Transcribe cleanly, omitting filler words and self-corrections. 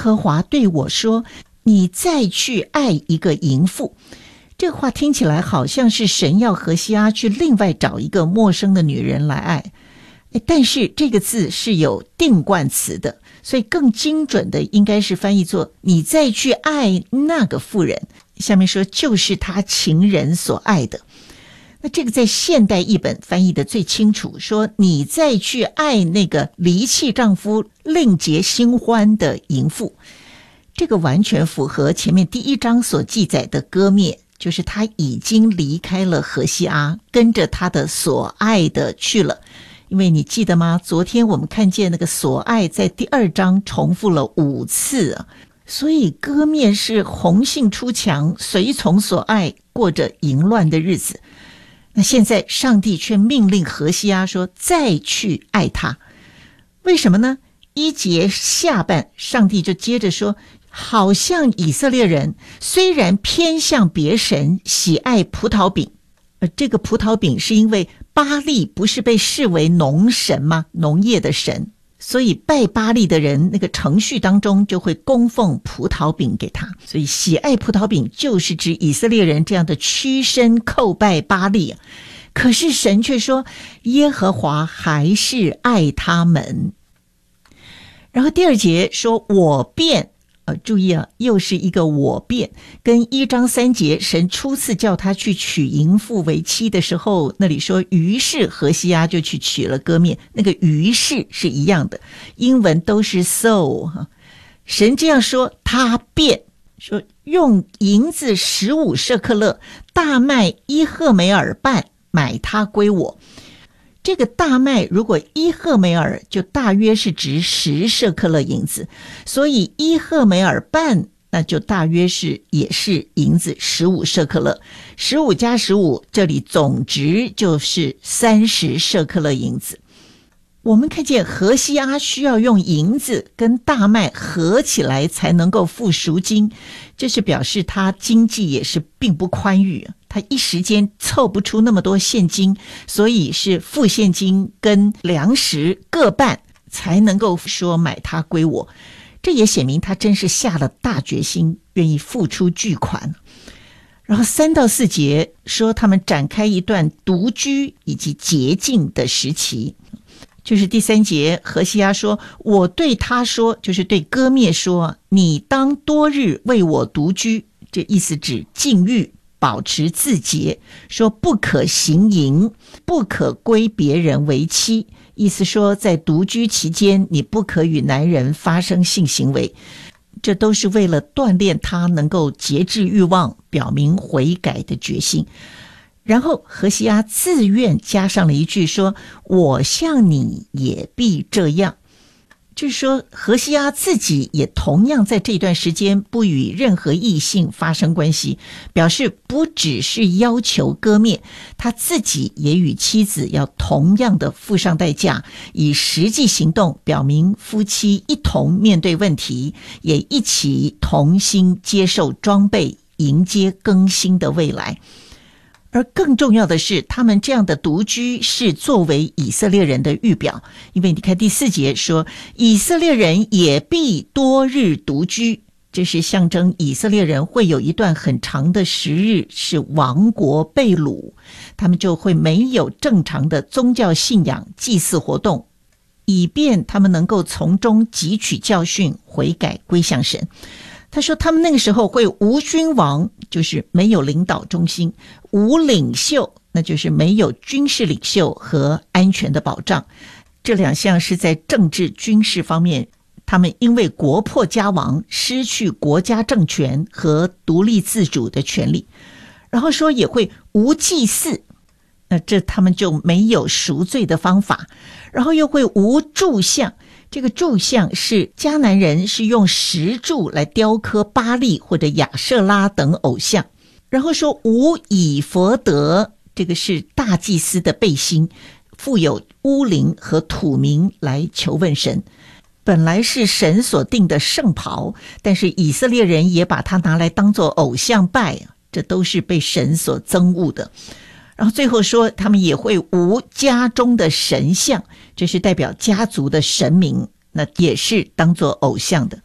和华对我说，你再去爱一个淫妇。这个话听起来好像是神要何西阿去另外找一个陌生的女人来爱，但是这个字是有定冠词的，所以更精准的应该是翻译作你再去爱那个妇人。下面说就是他情人所爱的。那这个在现代译本翻译的最清楚，说你再去爱那个离弃丈夫另结新欢的淫妇。这个完全符合前面第1章所记载的割灭，就是他已经离开了何西阿，跟着他的所爱的去了。因为你记得吗？昨天我们看见那个所爱在第2章重复了5次啊，所以割灭是红杏出墙，随从所爱，过着淫乱的日子。那现在上帝却命令何西阿说再去爱他，为什么呢？1节下半上帝就接着说，好像以色列人虽然偏向别神，喜爱葡萄饼，这个葡萄饼是因为巴力不是被视为农神吗？农业的神，所以拜巴力的人那个程序当中就会供奉葡萄饼给他，所以喜爱葡萄饼就是指以色列人这样的屈身叩拜巴力。可是神却说耶和华还是爱他们。然后第2节说我便注意啊，又是一个我便，跟1章3节神初次叫他去娶淫妇为妻的时候，那里说于是何西阿就去娶了割灭，那个于是是一样的，英文都是 so。 神这样说，他便说用银子15舍克勒，大麦1赫梅尔半买它归我。这个大麦如果1赫梅尔就大约是值10舍克勒银子，所以1赫梅尔半那就大约是也是银子15舍克勒，15加15这里总值就是30舍克勒银子。我们看见何西阿需要用银子跟大麦合起来才能够付赎金，这是表示他经济也是并不宽裕，他一时间凑不出那么多现金，所以是付现金跟粮食各半才能够说买它归我。这也显明他真是下了大决心，愿意付出巨款。然后3到4节说他们展开一段独居以及洁净的时期，就是第3节何西阿说，我对他说，就是对割灭说，你当多日为我独居，这意思指禁欲，保持自洁，说不可行淫，不可归别人为妻，意思说在独居期间你不可与男人发生性行为，这都是为了锻炼他能够节制欲望，表明悔改的决心。然后何西阿自愿加上了一句说，我像你也必这样，就是说何西阿自己也同样在这段时间不与任何异性发生关系，表示不只是要求割灭，他自己也与妻子要同样的付上代价，以实际行动表明夫妻一同面对问题，也一起同心接受装备，迎接更新的未来。而更重要的是，他们这样的独居是作为以色列人的预表，因为你看第4节说，以色列人也必多日独居，这是象征以色列人会有一段很长的时日是亡国被掳，他们就会没有正常的宗教信仰、祭祀活动，以便他们能够从中汲取教训，悔改归向神。他说他们那个时候会无君王，就是没有领导中心，无领袖，那就是没有军事领袖和安全的保障。这2项是在政治军事方面，他们因为国破家亡，失去国家政权和独立自主的权利。然后说也会无祭祀，那这他们就没有赎罪的方法。然后又会无柱像，这个柱像是迦南人是用石柱来雕刻巴力或者亚舍拉等偶像。然后说无以弗得，这个是大祭司的背心，附有乌灵和土名来求问神。本来是神所定的圣袍，但是以色列人也把它拿来当作偶像拜，这都是被神所憎恶的。然后最后说他们也会无家中的神像，这是代表家族的神明，那也是当作偶像的。